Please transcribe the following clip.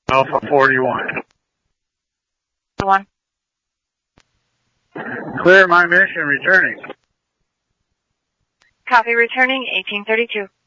Alpha 41. 1. Clear my mission returning. Copy returning 1832.